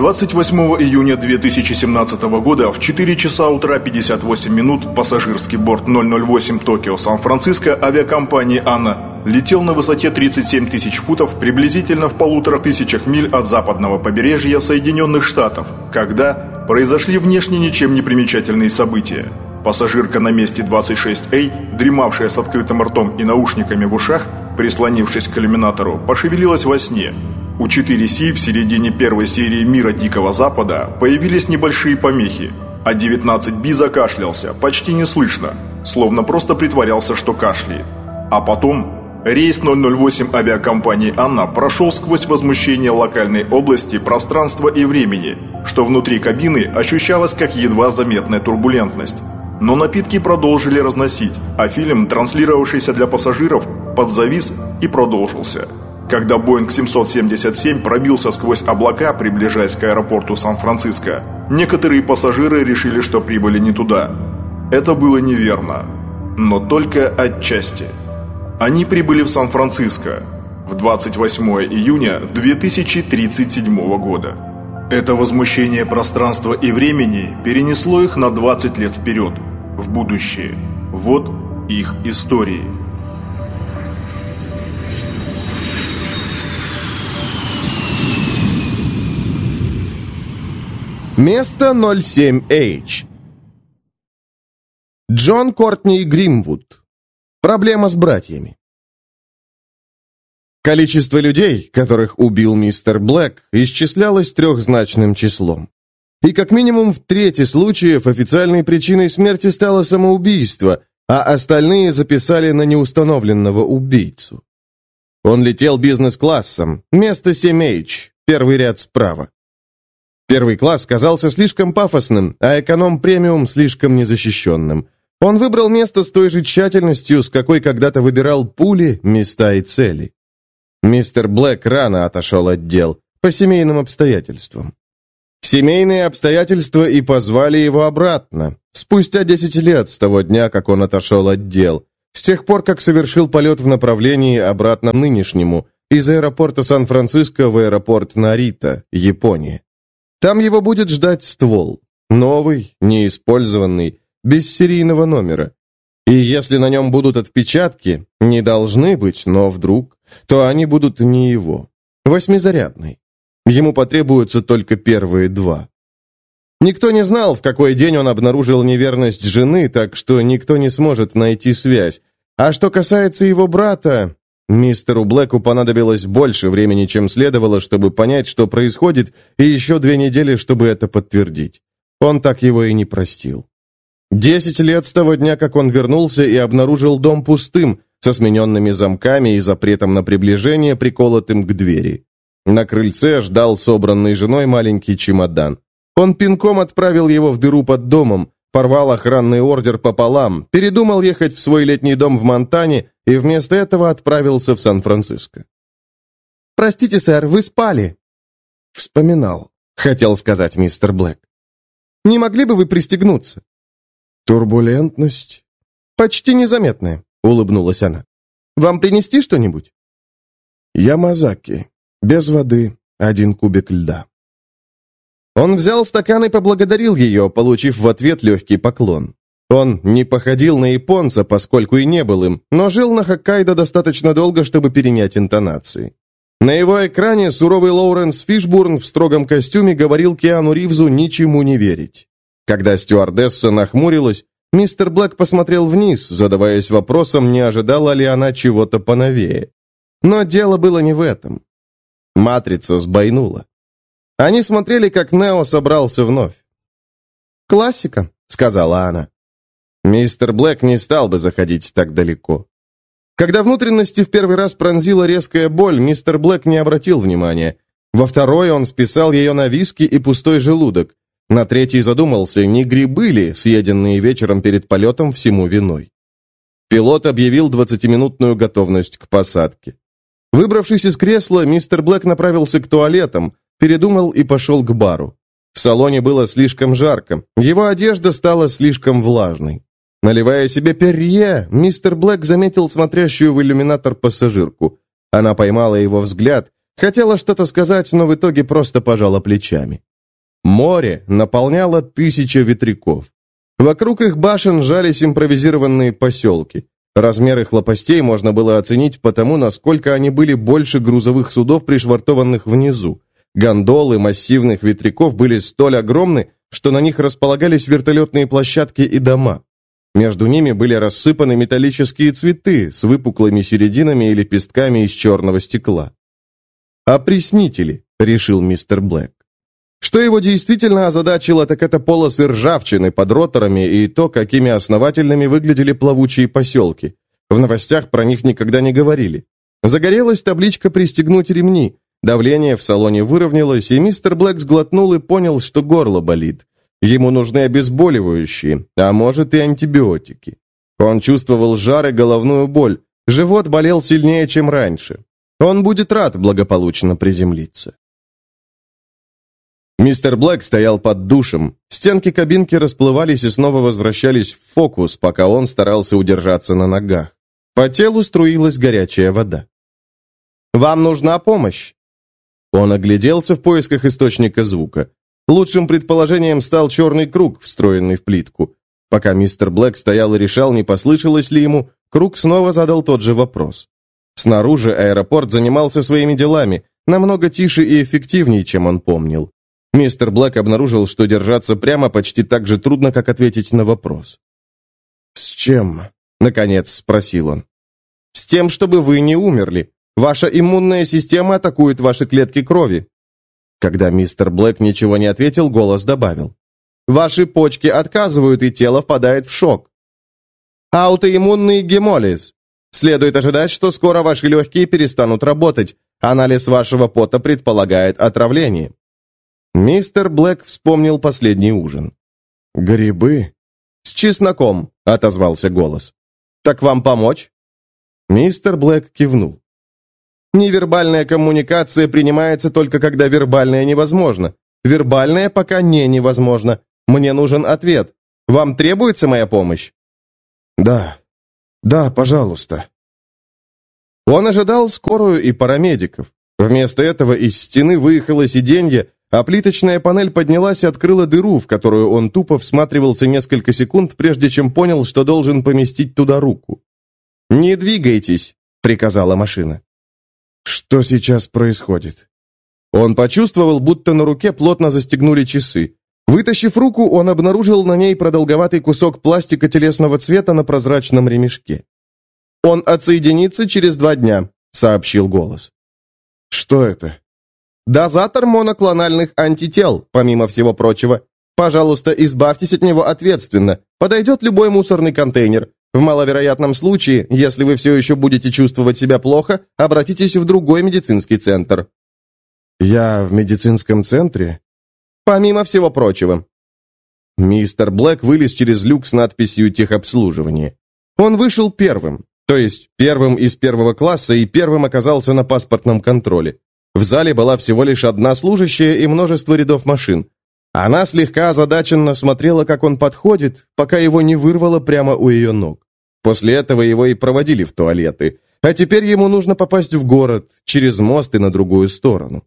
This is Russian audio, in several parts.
28 июня 2017 года в 4 часа утра 58 минут пассажирский борт 008 Токио Сан-Франциско авиакомпании «Анна» летел на высоте 37 тысяч футов приблизительно в 1500 миль от западного побережья Соединенных Штатов, когда произошли внешне ничем не примечательные события. Пассажирка на месте 26А, дремавшая с открытым ртом и наушниками в ушах, прислонившись к иллюминатору, пошевелилась во сне. У 4С в середине первой серии «Мира Дикого Запада» появились небольшие помехи, а 19Б закашлялся, почти неслышно, словно просто притворялся, что кашляет. А потом рейс 008 авиакомпании «Анна» прошел сквозь возмущение локальной области пространства и времени, что внутри кабины ощущалось как едва заметная турбулентность. Но напитки продолжили разносить, а фильм, транслировавшийся для пассажиров, подзавис и продолжился. Когда Боинг 777 пробился сквозь облака, приближаясь к аэропорту Сан-Франциско, некоторые пассажиры решили, что прибыли не туда. Это было неверно, но только отчасти. Они прибыли в Сан-Франциско в 28 июня 2037 года. Это возмущение пространства и времени перенесло их на 20 лет вперед, в будущее. Вот их истории. Место 07H. Джон Кортни Гримвуд. Проблема с братьями. Количество людей, которых убил мистер Блэк, исчислялось трехзначным числом. И как минимум в трети случаев официальной причиной смерти стало самоубийство, а остальные записали на неустановленного убийцу. Он летел бизнес-классом, место 7H, первый ряд справа. Первый класс казался слишком пафосным, а эконом-премиум слишком незащищенным. Он выбрал место с той же тщательностью, с какой когда-то выбирал пули, места и цели. Мистер Блэк рано отошел от дел, по семейным обстоятельствам. Семейные обстоятельства и позвали его обратно, спустя 10 лет с того дня, как он отошел от дел, с тех пор, как совершил полет в направлении обратно нынешнему, из аэропорта Сан-Франциско в аэропорт Нарита, Япония. Там его будет ждать ствол, новый, неиспользованный, без серийного номера. И если на нем будут отпечатки, не должны быть, но вдруг, то они будут не его, 8-зарядный. Ему потребуются только первые 2. Никто не знал, в какой день он обнаружил неверность жены, так что никто не сможет найти связь. А что касается его брата, мистеру Блэку понадобилось больше времени, чем следовало, чтобы понять, что происходит, и еще 2 недели, чтобы это подтвердить. Он так его и не простил. 10 лет с того дня, как он вернулся и обнаружил дом пустым, со смененными замками и запретом на приближение, приколотым к двери. На крыльце ждал собранный женой маленький чемодан. Он пинком отправил его в дыру под домом, порвал охранный ордер пополам, передумал ехать в свой летний дом в Монтане и вместо этого отправился в Сан-Франциско. «Простите, сэр, вы спали?» «Вспоминал», — хотел сказать мистер Блэк. «Не могли бы вы пристегнуться?» «Турбулентность?» «Почти незаметная», — улыбнулась она. «Вам принести что-нибудь?» «Ямазаки. Без воды, 1 кубик льда». Он взял стакан и поблагодарил ее, получив в ответ легкий поклон. Он не походил на японца, поскольку и не был им, но жил на Хоккайдо достаточно долго, чтобы перенять интонации. На его экране суровый Лоуренс Фишбурн в строгом костюме говорил Киану Ривзу ничему не верить. Когда стюардесса нахмурилась, мистер Блэк посмотрел вниз, задаваясь вопросом, не ожидала ли она чего-то поновее. Но дело было не в этом. Матрица сбойнула. Они смотрели, как Нео собрался вновь. «Классика», — сказала она. Мистер Блэк не стал бы заходить так далеко. Когда внутренности в первый раз пронзила резкая боль, мистер Блэк не обратил внимания. Во второй он списал ее на виски и пустой желудок. На третий задумался, не грибы ли, съеденные вечером перед полетом, всему виной. Пилот объявил 20-минутную готовность к посадке. Выбравшись из кресла, мистер Блэк направился к туалетам, передумал и пошел к бару. В салоне было слишком жарко, его одежда стала слишком влажной. Наливая себе перье, мистер Блэк заметил смотрящую в иллюминатор пассажирку. Она поймала его взгляд, хотела что-то сказать, но в итоге просто пожала плечами. Море наполняло 1000 ветряков. Вокруг их башен жались импровизированные поселки. Размер их лопастей можно было оценить по тому, насколько они были больше грузовых судов, пришвартованных внизу. Гондолы массивных ветряков были столь огромны, что на них располагались вертолетные площадки и дома. Между ними были рассыпаны металлические цветы с выпуклыми серединами и лепестками из черного стекла. «Опреснители», — решил мистер Блэк. Что его действительно озадачило, так это полосы ржавчины под роторами и то, какими основательными выглядели плавучие поселки. В новостях про них никогда не говорили. Загорелась табличка «Пристегнуть ремни». Давление в салоне выровнялось, и мистер Блэк сглотнул и понял, что горло болит. Ему нужны обезболивающие, а может и антибиотики. Он чувствовал жар и головную боль. Живот болел сильнее, чем раньше. Он будет рад благополучно приземлиться. Мистер Блэк стоял под душем. Стенки кабинки расплывались и снова возвращались в фокус, пока он старался удержаться на ногах. По телу струилась горячая вода. «Вам нужна помощь?» Он огляделся в поисках источника звука. Лучшим предположением стал черный круг, встроенный в плитку. Пока мистер Блэк стоял и решал, не послышалось ли ему, круг снова задал тот же вопрос. Снаружи аэропорт занимался своими делами, намного тише и эффективнее, чем он помнил. Мистер Блэк обнаружил, что держаться прямо почти так же трудно, как ответить на вопрос. «С чем?» — наконец спросил он. «С тем, чтобы вы не умерли. Ваша иммунная система атакует ваши клетки крови». Когда мистер Блэк ничего не ответил, голос добавил. «Ваши почки отказывают, и тело впадает в шок. Аутоиммунный гемолиз. Следует ожидать, что скоро ваши легкие перестанут работать. Анализ вашего пота предполагает отравление». Мистер Блэк вспомнил последний ужин. «Грибы?» «С чесноком», — отозвался голос. «Так вам помочь?» Мистер Блэк кивнул. «Невербальная коммуникация принимается только когда вербальная невозможно. Вербальная пока не невозможно. Мне нужен ответ. Вам требуется моя помощь?» «Да, пожалуйста». Он ожидал скорую и парамедиков. Вместо этого из стены выехало сиденье, а плиточная панель поднялась и открыла дыру, в которую он тупо всматривался несколько секунд, прежде чем понял, что должен поместить туда руку. «Не двигайтесь», — приказала машина. «Что сейчас происходит?» Он почувствовал, будто на руке плотно застегнули часы. Вытащив руку, он обнаружил на ней продолговатый кусок пластика телесного цвета на прозрачном ремешке. «Он отсоединится через 2 дня», — сообщил голос. «Что это?» «Дозатор моноклональных антител, помимо всего прочего. Пожалуйста, избавьтесь от него ответственно. Подойдет любой мусорный контейнер. В маловероятном случае, если вы все еще будете чувствовать себя плохо, обратитесь в другой медицинский центр». «Я в медицинском центре?» «Помимо всего прочего». Мистер Блэк вылез через люк с надписью «Техобслуживание». Он вышел первым, то есть первым из первого класса, и первым оказался на паспортном контроле. В зале была всего лишь одна служащая и множество рядов машин. Она слегка озадаченно смотрела, как он подходит, пока его не вырвало прямо у ее ног. После этого его и проводили в туалеты. А теперь ему нужно попасть в город, через мост и на другую сторону.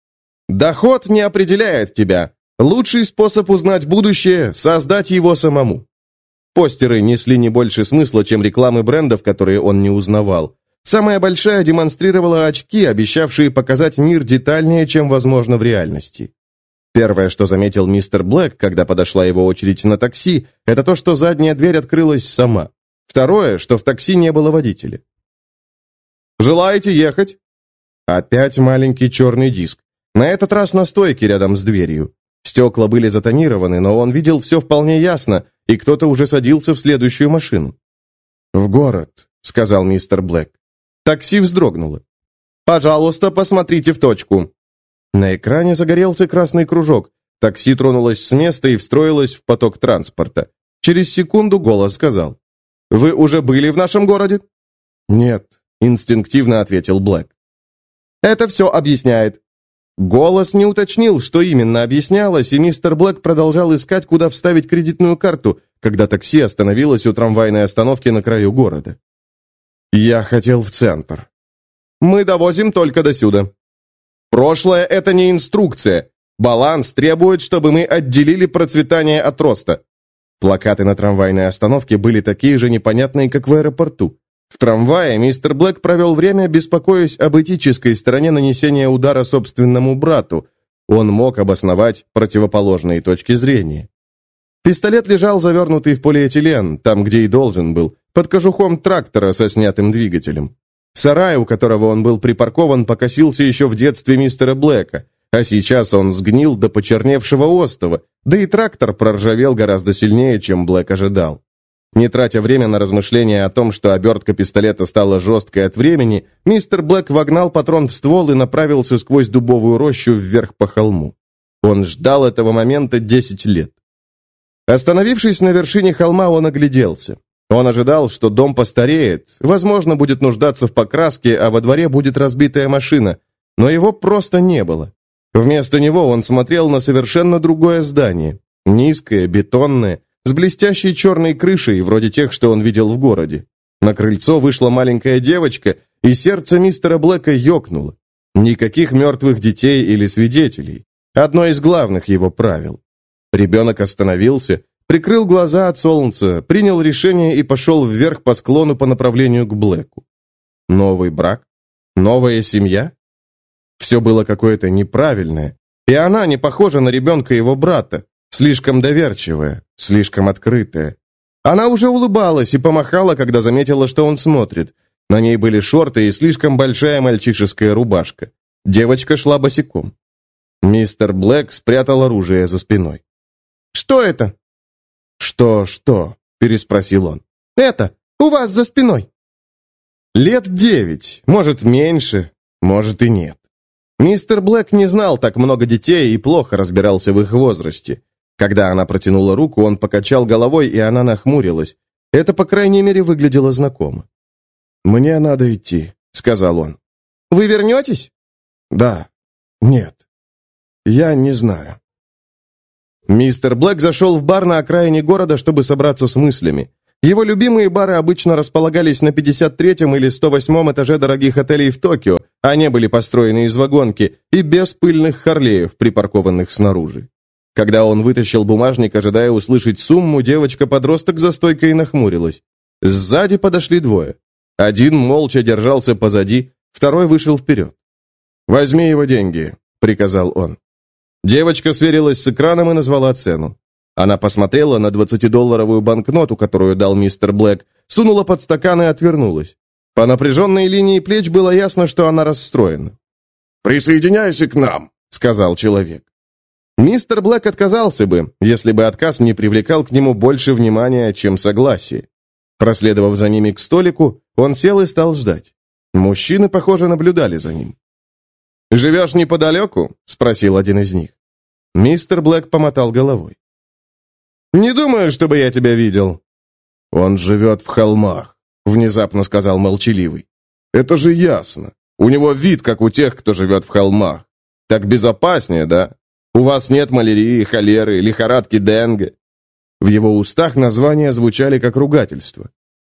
Доход не определяет тебя. Лучший способ узнать будущее – создать его самому. Постеры несли не больше смысла, чем рекламы брендов, которые он не узнавал. Самая большая демонстрировала очки, обещавшие показать мир детальнее, чем возможно в реальности. Первое, что заметил мистер Блэк, когда подошла его очередь на такси, это то, что задняя дверь открылась сама. Второе, что в такси не было водителя. «Желаете ехать?» Опять маленький черный диск. На этот раз на стойке рядом с дверью. Стекла были затонированы, но он видел все вполне ясно, и кто-то уже садился в следующую машину. «В город», — сказал мистер Блэк. Такси вздрогнуло. «Пожалуйста, посмотрите в точку». На экране загорелся красный кружок. Такси тронулось с места и встроилось в поток транспорта. Через секунду голос сказал: «Вы уже были в нашем городе?» «Нет», — инстинктивно ответил Блэк. «Это все объясняет». Голос не уточнил, что именно объяснялось, и мистер Блэк продолжал искать, куда вставить кредитную карту, когда такси остановилось у трамвайной остановки на краю города. «Я хотел в центр». «Мы довозим только досюда». «Прошлое — это не инструкция. Баланс требует, чтобы мы отделили процветание от роста». Плакаты на трамвайной остановке были такие же непонятные, как в аэропорту. В трамвае мистер Блэк провел время, беспокоясь об этической стороне нанесения удара собственному брату. Он мог обосновать противоположные точки зрения. Пистолет лежал завернутый в полиэтилен, там, где и должен был, под кожухом трактора со снятым двигателем. Сарай, у которого он был припаркован, покосился еще в детстве мистера Блэка, а сейчас он сгнил до почерневшего остова, да и трактор проржавел гораздо сильнее, чем Блэк ожидал. Не тратя время на размышления о том, что обертка пистолета стала жесткой от времени, мистер Блэк вогнал патрон в ствол и направился сквозь дубовую рощу вверх по холму. Он ждал этого момента 10 лет. Остановившись на вершине холма, он огляделся. Он ожидал, что дом постареет, возможно, будет нуждаться в покраске, а во дворе будет разбитая машина, но его просто не было. Вместо него он смотрел на совершенно другое здание, низкое, бетонное, с блестящей черной крышей, вроде тех, что он видел в городе. На крыльцо вышла маленькая девочка, и сердце мистера Блэка ёкнуло. Никаких мертвых детей или свидетелей. Одно из главных его правил. Ребенок остановился, прикрыл глаза от солнца, принял решение и пошел вверх по склону по направлению к Блэку. Новый брак? Новая семья? Все было какое-то неправильное, и она не похожа на ребенка его брата. Слишком доверчивая, слишком открытая. Она уже улыбалась и помахала, когда заметила, что он смотрит. На ней были шорты и слишком большая мальчишеская рубашка. Девочка шла босиком. Мистер Блэк спрятал оружие за спиной. «Что это?» «Что?» – переспросил он. «Это, у вас за спиной». Лет 9, может, меньше, может и нет. Мистер Блэк не знал так много детей и плохо разбирался в их возрасте. Когда она протянула руку, он покачал головой, и она нахмурилась. Это, по крайней мере, выглядело знакомо. «Мне надо идти», — сказал он. «Вы вернетесь?» «Да. Нет. Я не знаю». Мистер Блэк зашел в бар на окраине города, чтобы собраться с мыслями. Его любимые бары обычно располагались на 53-м или 108-м этаже дорогих отелей в Токио, а не были построены из вагонки и без пыльных харлеев, припаркованных снаружи. Когда он вытащил бумажник, ожидая услышать сумму, девочка-подросток за стойкой нахмурилась. Сзади подошли двое. Один молча держался позади, второй вышел вперед. «Возьми его деньги», — приказал он. Девочка сверилась с экраном и назвала цену. Она посмотрела на 20-долларовую банкноту, которую дал мистер Блэк, сунула под стакан и отвернулась. По напряженной линии плеч было ясно, что она расстроена. «Присоединяйся к нам», — сказал человек. Мистер Блэк отказался бы, если бы отказ не привлекал к нему больше внимания, чем согласие. Проследовав за ними к столику, он сел и стал ждать. Мужчины, похоже, наблюдали за ним. «Живешь неподалеку?» — спросил один из них. Мистер Блэк помотал головой. «Не думаю, чтобы я тебя видел». «Он живет в холмах», — внезапно сказал молчаливый. «Это же ясно. У него вид, как у тех, кто живет в холмах. Так безопаснее, да? У вас нет малярии, холеры, лихорадки Денге». В его устах названия звучали как ругательство.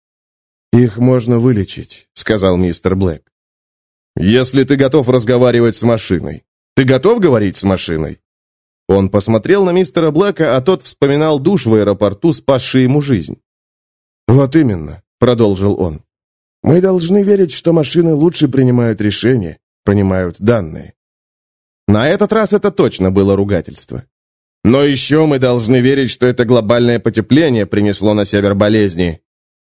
«Их можно вылечить», — сказал мистер Блэк. «Если ты готов разговаривать с машиной. Ты готов говорить с машиной?» Он посмотрел на мистера Блэка, а тот вспоминал душ в аэропорту, спасший ему жизнь. «Вот именно», — продолжил он. «Мы должны верить, что машины лучше принимают решения, понимают данные». На этот раз это точно было ругательство. «Но еще мы должны верить, что это глобальное потепление принесло на север болезни».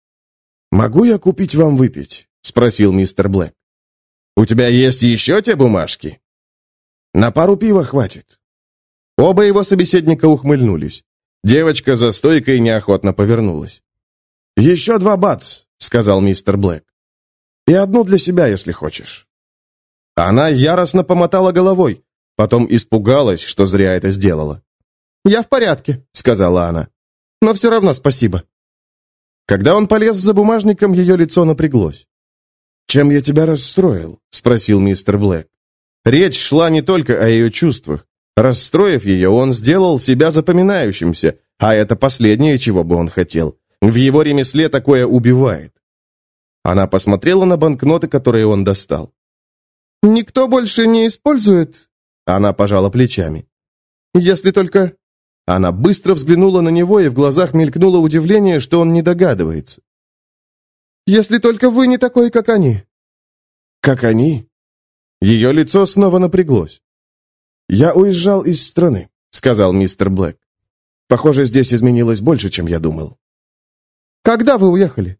«Могу я купить вам выпить?» — спросил мистер Блэк. «У тебя есть еще те бумажки?» «На пару пива хватит». Оба его собеседника ухмыльнулись. Девочка за стойкой неохотно повернулась. «Еще 2 бац», — сказал мистер Блэк. «И одну для себя, если хочешь». Она яростно помотала головой, потом испугалась, что зря это сделала. «Я в порядке», — сказала она. «Но все равно спасибо». Когда он полез за бумажником, ее лицо напряглось. «Чем я тебя расстроил?» — спросил мистер Блэк. Речь шла не только о ее чувствах. Расстроив ее, он сделал себя запоминающимся, а это последнее, чего бы он хотел. В его ремесле такое убивает. Она посмотрела на банкноты, которые он достал. «Никто больше не использует?» Она пожала плечами. Если только...» Она быстро взглянула на него, и в глазах мелькнуло удивление, что он не догадывается. «Если только вы не такой, как они». «Как они?» Ее лицо снова напряглось. «Я уезжал из страны», — сказал мистер Блэк. «Похоже, здесь изменилось больше, чем я думал». «Когда вы уехали?»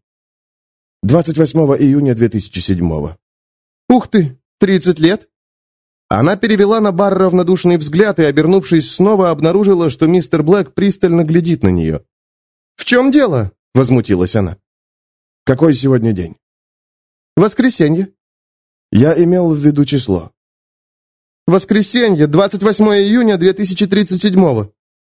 28 июня 2007-го. «Ух ты, 30 лет?» Она перевела на бар равнодушный взгляд и, обернувшись, снова обнаружила, что мистер Блэк пристально глядит на нее. «В чем дело?» — возмутилась она. «Какой сегодня день?» «Воскресенье». «Я имел в виду число». «Воскресенье, 28 июня 2037-го».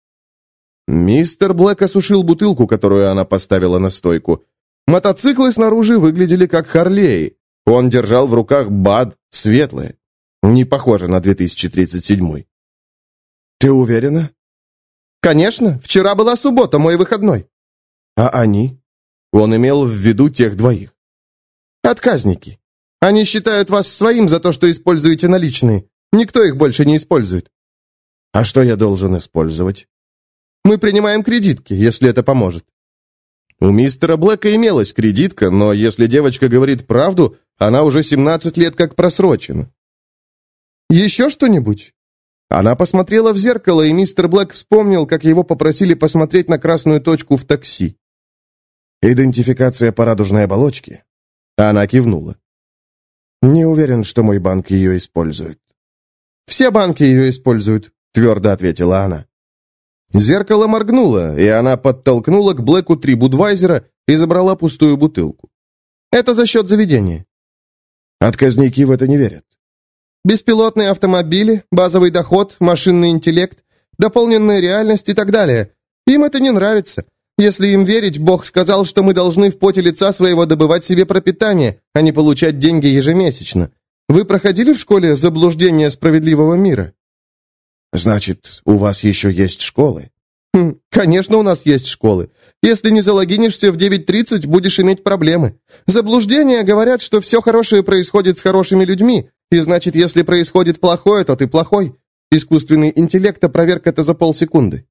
Мистер Блэк осушил бутылку, которую она поставила на стойку. Мотоциклы снаружи выглядели как Харлеи. Он держал в руках БАД светлое. Не похоже на 2037. «Ты уверена?» «Конечно. Вчера была суббота, мой выходной». «А они?» Он имел в виду тех двоих. «Отказники. Они считают вас своим за то, что используете наличные. Никто их больше не использует». «А что я должен использовать?» «Мы принимаем кредитки, если это поможет». У мистера Блэка имелась кредитка, но если девочка говорит правду, она уже 17 лет как просрочена. «Еще что-нибудь?» Она посмотрела в зеркало, и мистер Блэк вспомнил, как его попросили посмотреть на красную точку в такси. «Идентификация по радужной оболочке?» Она кивнула. «Не уверен, что мой банк ее использует». «Все банки ее используют», — твердо ответила она. Зеркало моргнуло, и она подтолкнула к Блэку 3 Будвайзера и забрала пустую бутылку. «Это за счет заведения». «Отказники в это не верят». «Беспилотные автомобили, базовый доход, машинный интеллект, дополненная реальность и так далее. Им это не нравится. Если им верить, Бог сказал, что мы должны в поте лица своего добывать себе пропитание, а не получать деньги ежемесячно. Вы проходили в школе заблуждение справедливого мира?» «Значит, у вас еще есть школы?» «Конечно, у нас есть школы. Если не залогинишься в 9:30, будешь иметь проблемы. Заблуждения говорят, что все хорошее происходит с хорошими людьми, и значит, если происходит плохое, то ты плохой. Искусственный интеллект опроверг это за полсекунды».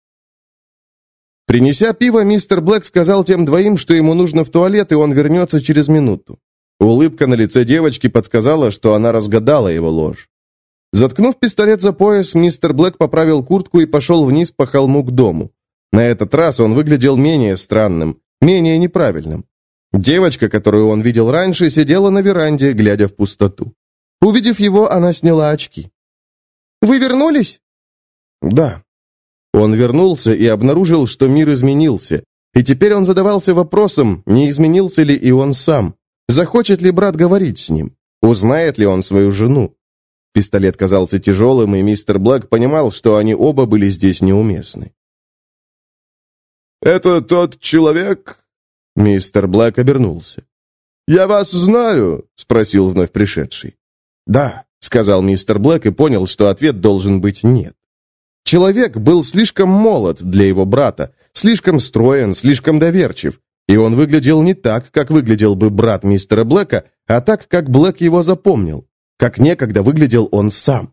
Принеся пиво, мистер Блэк сказал тем двоим, что ему нужно в туалет, и он вернется через минуту. Улыбка на лице девочки подсказала, что она разгадала его ложь. Заткнув пистолет за пояс, мистер Блэк поправил куртку и пошел вниз по холму к дому. На этот раз он выглядел менее странным, менее неправильным. Девочка, которую он видел раньше, сидела на веранде, глядя в пустоту. Увидев его, она сняла очки. «Вы вернулись?» «Да». Он вернулся и обнаружил, что мир изменился. И теперь он задавался вопросом, не изменился ли и он сам. Захочет ли брат говорить с ним? Узнает ли он свою жену? Пистолет казался тяжелым, и мистер Блэк понимал, что они оба были здесь неуместны. «Это тот человек?» Мистер Блэк обернулся. «Я вас знаю?» — спросил вновь пришедший. «Да», — сказал мистер Блэк и понял, что ответ должен быть «нет». Человек был слишком молод для его брата, слишком строен, слишком доверчив, и он выглядел не так, как выглядел бы брат мистера Блэка, а так, как Блэк его запомнил, как некогда выглядел он сам.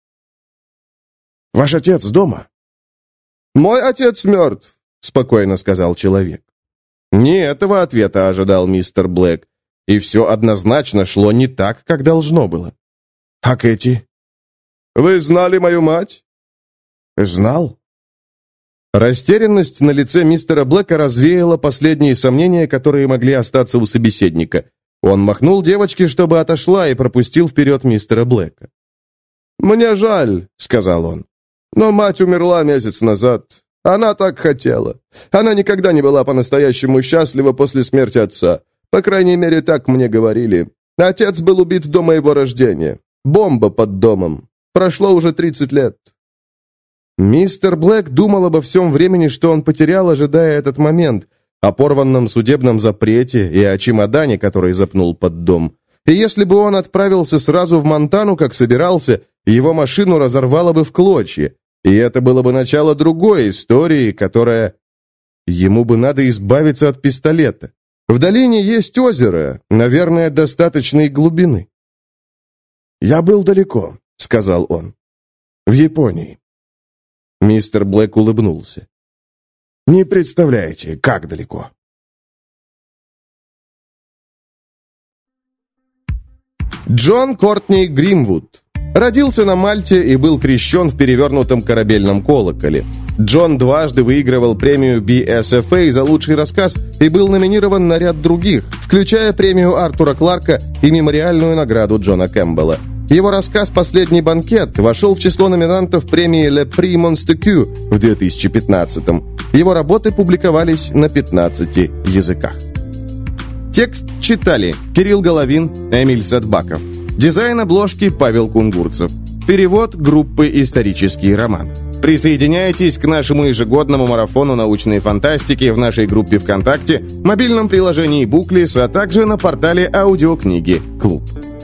«Ваш отец дома?» «Мой отец мертв», — спокойно сказал человек. Не этого ответа ожидал мистер Блэк, и все однозначно шло не так, как должно было. «А Кэти?» «Вы знали мою мать?» «Знал?» Растерянность на лице мистера Блэка развеяла последние сомнения, которые могли остаться у собеседника. Он махнул девочке, чтобы отошла, и пропустил вперед мистера Блэка. «Мне жаль», — сказал он, — «но мать умерла месяц назад. Она так хотела. Она никогда не была по-настоящему счастлива после смерти отца. По крайней мере, так мне говорили. Отец был убит до моего рождения. Бомба под домом. Прошло уже 30 лет». Мистер Блэк думал обо всем времени, что он потерял, ожидая этот момент, о порванном судебном запрете и о чемодане, который запнул под дом. И если бы он отправился сразу в Монтану, как собирался, его машину разорвало бы в клочья. И это было бы начало другой истории, которая... Ему бы надо избавиться от пистолета. В долине есть озеро, наверное, достаточной глубины. «Я был далеко», — сказал он. «В Японии». Мистер Блэк улыбнулся. Не представляете, как далеко. Джон Кортни Гримвуд. Родился на Мальте и был крещен в перевернутом корабельном колоколе. Джон дважды выигрывал премию BSFA за лучший рассказ и был номинирован на ряд других, включая премию Артура Кларка и мемориальную награду Джона Кэмпбелла. Его рассказ «Последний банкет» вошел в число номинантов премии Le Prix Monstecue в 2015-м. Его работы публиковались на 15 языках. Текст читали Кирилл Головин, Эмиль Садбаков. Дизайн обложки Павел Кунгурцев. Перевод группы «Исторический роман». Присоединяйтесь к нашему ежегодному марафону научной фантастики в нашей группе ВКонтакте, мобильном приложении Booklist, а также на портале аудиокниги «Клуб».